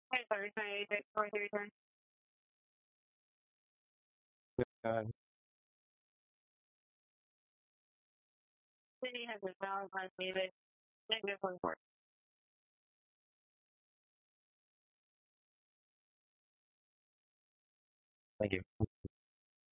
Sorry, for the return. City has a valid line David. -1.4. Thank you.